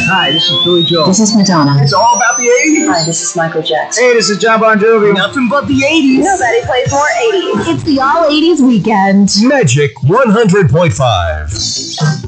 Hi, this is Billy Joel. This is Madonna. It's all about the 80s. Hi, this is Michael Jackson. Hey, this is John Bon Jovi. Nothing but the 80s. Nobody plays more 80s. It's the All 80s Weekend. Magic 100.5.